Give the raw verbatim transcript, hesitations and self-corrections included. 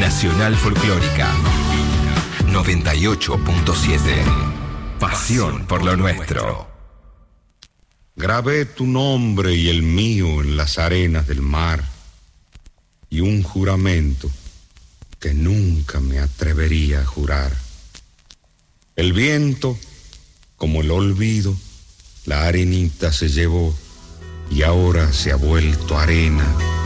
Nacional Folclórica noventa y ocho punto siete. Pasión por lo nuestro. Grabé tu nombre y el mío en las arenas del mar, y un juramento que nunca me atrevería a jurar. El viento, como el olvido, la arenita se llevó y ahora se ha vuelto arena